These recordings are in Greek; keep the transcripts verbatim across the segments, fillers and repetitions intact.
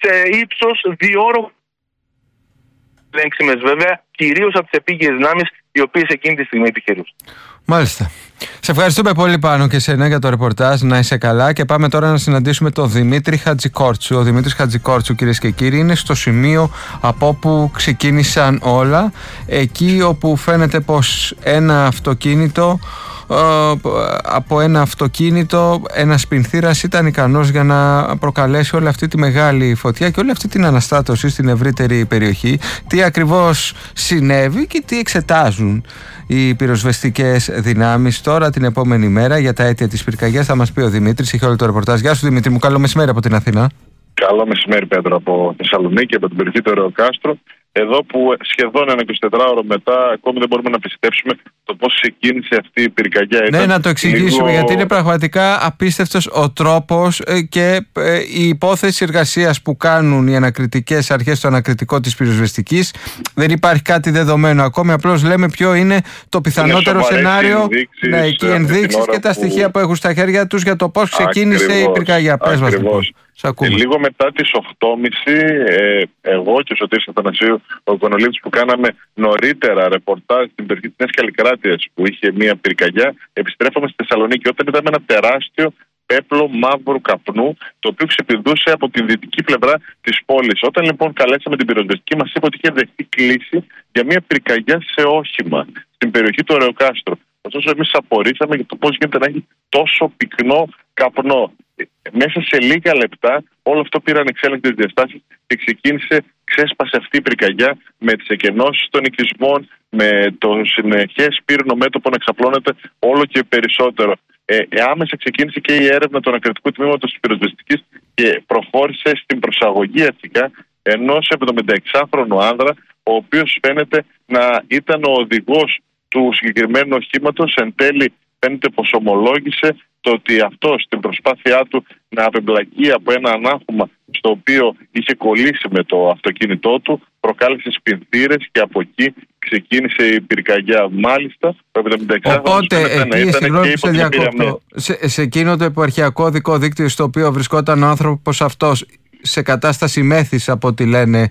σε ύψος δύο ώρων. Ελέγξιμες βέβαια, κυρίως από τις επίγειες δυνάμεις, οι οποίες εκείνη τη στιγμή επιχειρούν. Μάλιστα. Σε ευχαριστούμε πολύ Πάνο και εσένα για το ρεπορτάζ. Να είσαι καλά. Και πάμε τώρα να συναντήσουμε τον Δημήτρη Χατζικόρτσου. Ο Δημήτρης Χατζικόρτσου, κυρίες και κύριοι, είναι στο σημείο από όπου ξεκίνησαν όλα. Εκεί όπου φαίνεται πως ένα αυτοκίνητο από ένα αυτοκίνητο ένας πινθήρας ήταν ικανός για να προκαλέσει όλη αυτή τη μεγάλη φωτιά και όλη αυτή την αναστάτωση στην ευρύτερη περιοχή. Τι ακριβώς συνέβη και τι εξετάζουν οι πυροσβεστικές δυνάμεις τώρα την επόμενη μέρα για τα αίτια της πυρκαγιάς. Θα μας πει ο Δημήτρης, έχει όλο το ρεπορτάζ. Γεια σου Δημήτρη μου, καλό μεσημέρι από την Αθήνα. Καλό μεσημέρι Πέτρο από Θεσσαλονίκη, από την περιοχή του Ρεοκάστρου. Εδώ που σχεδόν ένα εικοσιτετράωρο μετά ακόμη δεν μπορούμε να πιστέψουμε το πώς ξεκίνησε αυτή η πυρκαγιά. Ναι, Ήταν να το εξηγήσουμε λίγο... γιατί είναι πραγματικά απίστευτος ο τρόπος και η υπόθεση εργασίας που κάνουν οι ανακριτικές αρχές στο ανακριτικό της πυροσβεστικής. Δεν υπάρχει κάτι δεδομένο ακόμη, απλώς λέμε ποιο είναι το πιθανότερο είναι σενάριο. Ναι, και οι ενδείξεις και τα που... στοιχεία που έχουν στα χέρια τους για το πώς ξεκίνησε ακριβώς, η πυρκαγιά. Πες μας λοιπόν. Ε, λίγο μετά τις οκτώ και μισή, ε, εγώ και ο Σωτήρης Αθανασίου, ο οικονολήπτης, που κάναμε νωρίτερα ρεπορτάζ στην περιοχή της Νέας Καλλικράτειας που είχε μια πυρκαγιά, επιστρέφαμε στη Θεσσαλονίκη όταν είδαμε ένα τεράστιο πέπλο μαύρου καπνού, το οποίο ξεπηδούσε από την δυτική πλευρά της πόλης. Όταν λοιπόν καλέσαμε την πυροσβεστική, μας είπε ότι είχε δεχτεί κλήση για μια πυρκαγιά σε όχημα στην περιοχή του Ρεοκάστρου. Ωστόσο, εμείς απορρίσαμε για το πώς γίνεται να έχει τόσο πυκνό καπνό. Μέσα σε λίγα λεπτά όλο αυτό πήρε ανεξέλεγκτες διαστάσεις και ξεκίνησε, ξέσπασε αυτή η πυρκαγιά με τις εκενώσεις των οικισμών, με το συνεχές πύρινο μέτωπο να εξαπλώνεται όλο και περισσότερο. Ε, ε, άμεσα ξεκίνησε και η έρευνα του ανακριτικού τμήματος της πυροσβεστικής και προχώρησε στην προσαγωγή αρχικά ενός εβδομηνταεξάχρονου άνδρα, ο οποίος φαίνεται να ήταν ο οδηγός του συγκεκριμένου οχήματος. Εν τέλει φαίνεται πως ομολόγησε το ότι αυτό στην προσπάθειά του να απεμπλακεί από ένα ανάχωμα στο οποίο είχε κολλήσει με το αυτοκίνητό του, προκάλεσε σπινθήρες και από εκεί ξεκίνησε η πυρκαγιά. Μάλιστα, το εβδομηνταεξάχρονο Οπότε, εκεί, συγγνώμη που σε διακόπτω, σε, σε εκείνο το επαρχιακό οδικό δίκτυο στο οποίο βρισκόταν ο άνθρωπος αυτός, σε κατάσταση μέθης από ό,τι λένε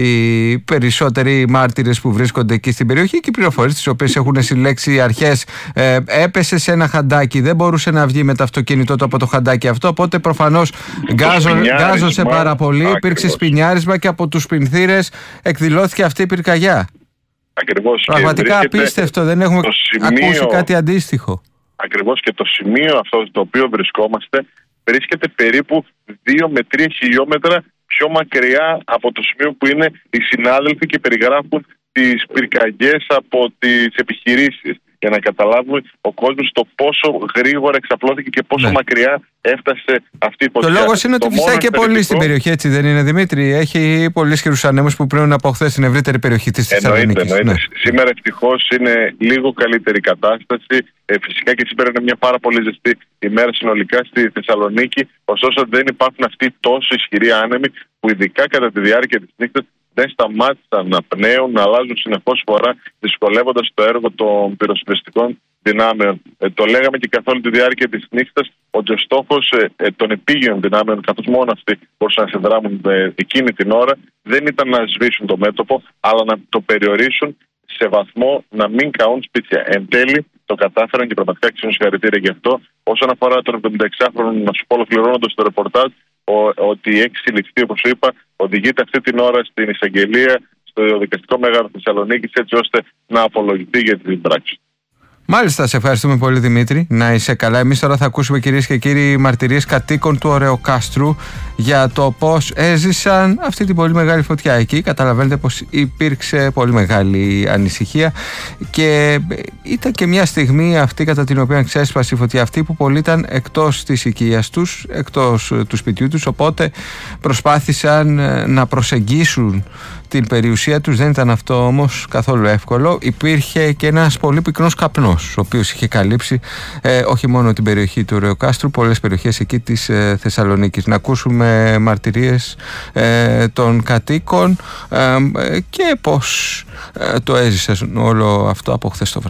οι περισσότεροι μάρτυρες που βρίσκονται εκεί στην περιοχή και οι πληροφορίες τις οποίες έχουν συλλέξει οι αρχές, ε, έπεσε σε ένα χαντάκι, δεν μπορούσε να βγει με το αυτοκίνητό του από το χαντάκι αυτό, οπότε προφανώς γκάζο, γκάζωσε πάρα πολύ, ακριβώς. Υπήρξε σπινιάρισμα και από τους πινθήρες εκδηλώθηκε αυτή η πυρκαγιά. Ακριβώς. Πραγματικά απίστευτο, δεν έχουμε σημείο, ακούσει κάτι αντίστοιχο. Ακριβώς, και το σημείο αυτό στο οποίο βρισκόμαστε βρίσκεται περίπου δύο με τρία χιλιόμετρα πιο μακριά από το σημείο που είναι οι συνάδελφοι και περιγράφουν τις πυρκαγιές από τις επιχειρήσεις. Για να καταλάβουμε ο κόσμος το πόσο γρήγορα εξαπλώθηκε και πόσο ναι. μακριά έφτασε αυτή η φωτιά. Το λόγος είναι ότι φυσάει και πολύ στην περιοχή, έτσι δεν είναι Δημήτρη? Έχει πολύ ισχυρούς ανέμους που πλέον από χθες στην ευρύτερη περιοχή της Θεσσαλονίκης. Εννοείται, εννοείται. Ναι. Σήμερα ευτυχώς είναι λίγο καλύτερη κατάσταση. Ε, φυσικά και σήμερα είναι μια πάρα πολύ ζεστή ημέρα συνολικά στη Θεσσαλονίκη. Ωστόσο δεν υπάρχουν αυτοί τόσο ισχυροί άνεμοι που ειδικά κατά τη διάρκεια της νύχτας δεν σταμάτησαν να πνέουν, να αλλάζουν συνεχώς φορά, δυσκολεύοντας το έργο των πυροσβεστικών δυνάμεων. Ε, το λέγαμε και καθ' όλη τη διάρκεια της νύχτας ότι ο στόχος ε, ε, των επίγειων δυνάμεων, καθώς μόνο αυτοί μπορούσαν να συνδράμουν ε, εκείνη την ώρα, δεν ήταν να σβήσουν το μέτωπο, αλλά να το περιορίσουν σε βαθμό να μην καούν σπίτια. Εν τέλει το κατάφεραν και πραγματικά αξίζουν συγχαρητήρια γι' αυτό. Όσον αφορά τον εβδομηνταεξάχρονο, να σου πω ολοκληρώνοντας το ρεπορτάζ, ο, ότι η έξι συλληφθεί, όπως σου είπα, οδηγείται αυτή την ώρα στην εισαγγελία στο δικαστικό μέγαρο Θεσσαλονίκης, έτσι ώστε να απολογηθεί για την πράξη. Μάλιστα, σε ευχαριστούμε πολύ Δημήτρη. Να είσαι καλά. Εμείς τώρα θα ακούσουμε, κυρίες και κύριοι, μαρτυρίες κατοίκων του Ρεοκάστρου για το πώς έζησαν αυτή την πολύ μεγάλη φωτιά εκεί. Καταλαβαίνετε πως υπήρξε πολύ μεγάλη ανησυχία και ήταν και μια στιγμή αυτή κατά την οποία ξέσπασε η φωτιά αυτή που πολλοί ήταν εκτός της οικίας τους, εκτός του σπιτιού τους, οπότε προσπάθησαν να προσεγγίσουν την περιουσία τους. Δεν ήταν αυτό όμως καθόλου εύκολο. Υπήρχε και ένας πολύ πυκνός καπνός, ο οποίος είχε καλύψει ε, όχι μόνο την περιοχή του Ρεοκάστρου, πολλές περιοχές εκεί της ε, Θεσσαλονίκης. Να ακούσουμε μαρτυρίες ε, των κατοίκων ε, ε, και πώς ε, το έζησαν όλο αυτό από χθες το βράδυ.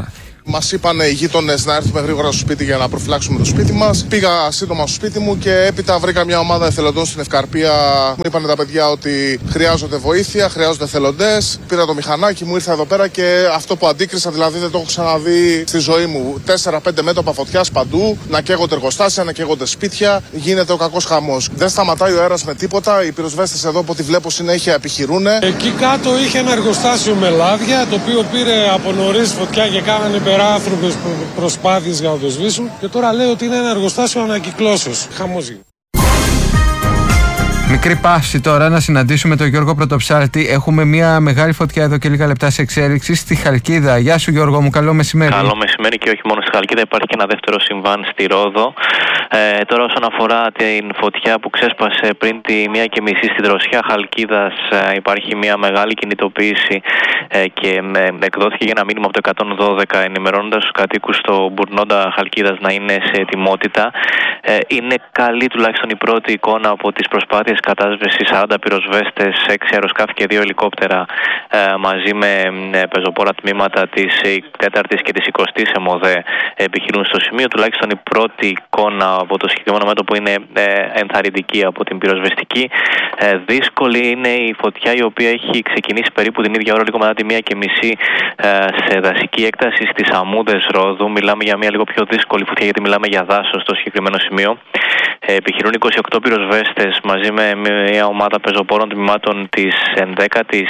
Μας είπαν οι γείτονες να έρθουμε γρήγορα στο σπίτι για να προφυλάξουμε το σπίτι μας. Πήγα σύντομα στο σπίτι μου και έπειτα βρήκα μια ομάδα εθελοντών στην Ευκαρπία. Μου είπαν τα παιδιά ότι χρειάζονται βοήθεια, χρειάζονται εθελοντές. Πήρα το μηχανάκι μου, ήρθα εδώ πέρα και αυτό που αντίκρισα, δηλαδή δεν το έχω ξαναδεί στη ζωή μου. τέσσερα πέντε μέτωπα φωτιάς παντού, να καίγονται εργοστάσια, να καίγονται σπίτια. Γίνεται ο κακός χαμός. Δεν σταματάει ο αέρας με τίποτα. Οι πυροσβέστες εδώ, από ό,τι βλέπω, συνέχεια επιχειρούν. Εκεί κάτω είχε ένα εργοστάσιο με λάδια, το οποίο πήρε από νωρίς φωτιά και κάνανε υπεράνθρωπες προσπάθειες για να το σβήσουν. Και τώρα λέει ότι είναι ένα εργοστάσιο ανακυκλώσεως. Χαμός. Μικρή παύση τώρα να συναντήσουμε τον Γιώργο Πρωτοψάλτη. Έχουμε μια μεγάλη φωτιά εδώ και λίγα λεπτά σε εξέλιξη στη Χαλκίδα. Γεια σου Γιώργο μου, καλό μεσημέρι. Καλό μεσημέρι και όχι μόνο στη Χαλκίδα, υπάρχει και ένα δεύτερο συμβάν στη Ρόδο. Ε, τώρα όσον αφορά την φωτιά που ξέσπασε πριν τη μία και μισή στη δροσιά Χαλκίδας, ε, υπάρχει μια μεγάλη κινητοποίηση ε, και ε, εκδόθηκε για ένα μήνυμα από το εκατόν δώδεκα ενημερώνοντας τους κατοίκους στο Μπουρνόντα Χαλκίδας να είναι σε ετοιμότητα. Ε, είναι καλή τουλάχιστον η πρώτη εικόνα από τις προσπάθειες κατάσβεσης, σαράντα πυροσβέστες, έξι αεροσκάφη και δύο ελικόπτερα ε, μαζί με ε, πεζοπόρα τμήματα της τέταρτης και της εικοστής ΕΜΟΔΕ επιχειρούν στο σημείο. Τουλάχιστον η πρώτη εικόνα από το συγκεκριμένο μέτωπο είναι ε, ενθαρρυντική από την πυροσβεστική. Ε, δύσκολη είναι η φωτιά η οποία έχει ξεκινήσει περίπου την ίδια ώρα, λίγο μετά τη μία και μισή ε, σε δασική έκταση στις Αμμούδες Ρόδου. Μιλάμε για μια λίγο πιο δύσκολη φωτιά γιατί μιλάμε για δάσος στο συγκεκριμένο σημείο. Ε, επιχειρούν είκοσι οκτώ πυροσβέστες μαζί με μια ομάδα πεζοπόρων τμήματων της ενδέκατης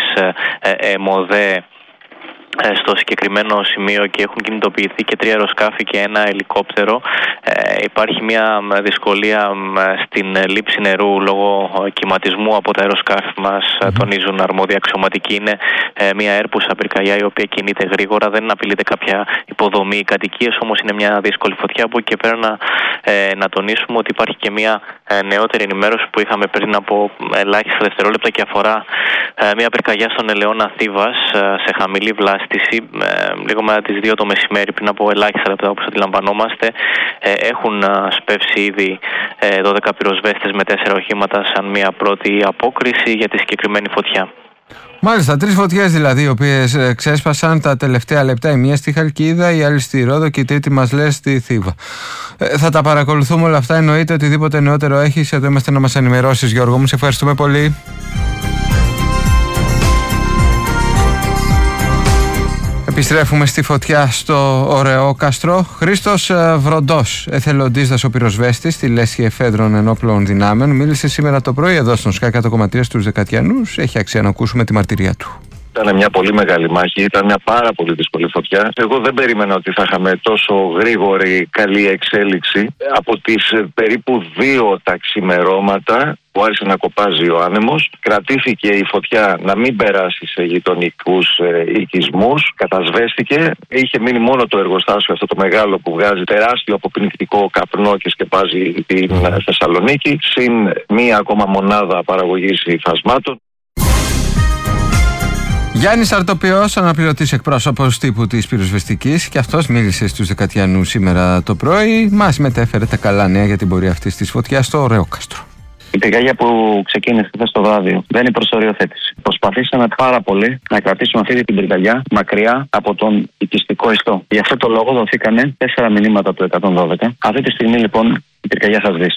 ΕΜΟΔΕ στο συγκεκριμένο σημείο και έχουν κινητοποιηθεί και τρία αεροσκάφη και ένα ελικόπτερο. Ε, υπάρχει μια δυσκολία στην λήψη νερού λόγω κυματισμού από τα αεροσκάφη μας, mm. τονίζουν αρμόδια αξιωματικοί. Είναι ε, μια έρπουσα πυρκαγιά η οποία κινείται γρήγορα, δεν απειλείται κάποια υποδομή ή κατοικίες, όμως είναι μια δύσκολη φωτιά. Από εκεί και πέρα να, ε, να τονίσουμε ότι υπάρχει και μια ε, νεότερη ενημέρωση που είχαμε πριν από ελάχιστα δευτερόλεπτα και αφορά ε, μια πυρκαγιά στον Ελαιώνα Θήβας ε, σε χαμηλή βλάστηση. Λίγο μετά τις δύο το μεσημέρι, πριν από ελάχιστα λεπτά όπως αντιλαμβανόμαστε, έχουν σπεύσει ήδη δώδεκα πυροσβέστες με τέσσερα οχήματα σαν μια πρώτη απόκριση για τη συγκεκριμένη φωτιά. Μάλιστα, τρεις φωτιές δηλαδή, οι οποίες ξέσπασαν τα τελευταία λεπτά. Η μία στη Χαλκίδα, η άλλη στη Ρόδο και η τρίτη μας λέει στη Θήβα. Ε, θα τα παρακολουθούμε όλα αυτά. Εννοείται οτιδήποτε νεότερο έχεις, εδώ είμαστε να μας ενημερώσεις, Γιώργο μου. Σε ευχαριστούμε πολύ. Επιστρέφουμε στη φωτιά στο Ωρεόκαστρο. Χρήστος Βροντός, εθελοντής δασοπυροσβέστης στη Λέσχη Εφέδρων Ενόπλων Δυνάμεων, μίλησε σήμερα το πρωί εδώ στον Sky εκατό κόμμα τρία στους Δεκατιανούς. Έχει αξία να ακούσουμε τη μαρτυρία του. Ήταν μια πολύ μεγάλη μάχη, ήταν μια πάρα πολύ δύσκολη φωτιά. Εγώ δεν περίμενα ότι θα είχαμε τόσο γρήγορη καλή εξέλιξη. Από τις περίπου δύο τα ξημερώματα που άρχισε να κοπάζει ο άνεμος, κρατήθηκε η φωτιά να μην περάσει σε γειτονικούς ε, οικισμούς, κατασβέστηκε. Είχε μείνει μόνο το εργοστάσιο αυτό το μεγάλο που βγάζει τεράστιο αποπνικτικό καπνό και σκεπάζει την Θεσσαλονίκη, συν μία ακόμα μονάδα παραγωγής υφασμάτων. Γιάννης Αρτοπιός, αναπληρωτής εκπρόσωπος τύπου της πυροσβεστικής, και αυτός μίλησε στους Δεκατιανούς σήμερα το πρωί. Μας μετέφερε τα καλά νέα για την πορεία αυτής της φωτιάς στο Ωρεόκαστρο. Η πυρκαγιά που ξεκίνησε χθες το βράδυ δεν είναι προς οριοθέτηση. Προσπαθήσαμε πάρα πολύ να κρατήσουμε αυτή την πυρκαγιά μακριά από τον οικιστικό ιστό. Γι' αυτό το λόγο δοθήκανε τέσσερα μηνύματα του εκατόν δώδεκα. Αυτή τη στιγμή λοιπόν η πυρκαγιά θα σβήσει.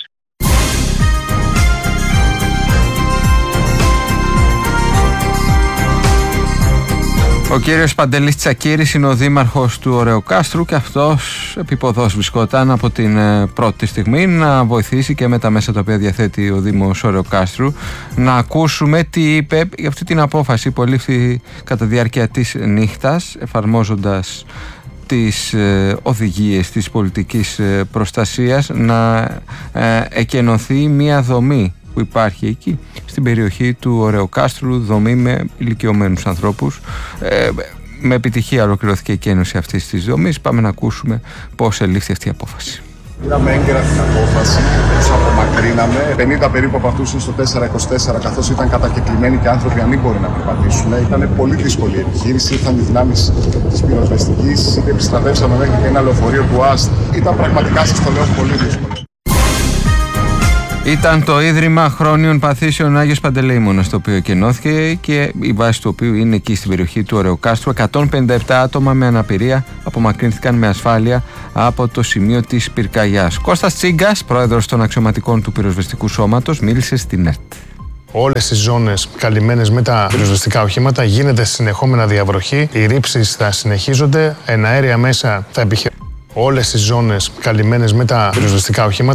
Ο κύριος Παντελής Τσακύρης είναι ο δήμαρχος του Ωρεοκάστρου και αυτός επίποδος βρισκόταν από την πρώτη στιγμή να βοηθήσει και με τα μέσα τα οποία διαθέτει ο Δήμος Ωρεοκάστρου. Να ακούσουμε τι είπε για αυτή την απόφαση που ελήφθη κατά διάρκεια της νύχτας, εφαρμόζοντας τις ε, οδηγίες της πολιτικής ε, προστασίας, να ε, εκενωθεί μια δομή που υπάρχει εκεί στην περιοχή του Ωρεοκάστρου, δομή με ηλικιωμένους ανθρώπους. Ε, με επιτυχία ολοκληρώθηκε η κένωση αυτής της δομής. Πάμε να ακούσουμε πώς ελήφθη αυτή η απόφαση. Πήραμε έγκαιρα την απόφαση, τους απομακρύναμε. πενήντα περίπου από αυτούς είναι στο τετρακόσια είκοσι τέσσερα, καθώς ήταν κατακεκλημένοι και άνθρωποι ανήμποροι να περπατήσουν. Ήταν πολύ δύσκολη η επιχείρηση. Ήρθαν οι δυνάμεις της πυροσβεστικής, επιστραβεύσαμε μέχρι και ένα λεωφορείο του ΑΣΤ. Ήταν πραγματικά, σας το λέω, πολύ δύσκολο. Ήταν το Ίδρυμα Χρόνιων Παθήσεων Άγιος Παντελεήμονας, το οποίο κενώθηκε και η βάση του οποίου είναι εκεί στην περιοχή του Ωρεοκάστρου. εκατόν πενήντα επτά άτομα με αναπηρία απομακρύνθηκαν με ασφάλεια από το σημείο της πυρκαγιάς. Κώστας Τσίγκας, πρόεδρος των αξιωματικών του πυροσβεστικού σώματος, μίλησε στην ΕΡΤ. Όλες οι ζώνες καλυμμένες με τα πυροσβεστικά οχήματα γίνεται συνεχόμενα διαβροχή. Οι ρήψεις θα συνεχίζονται. Εναέρια μέσα θα επιχειρήσουν. Όλες οι ζώνες καλυμμένες με τα πυροσβεστικά οχήματα.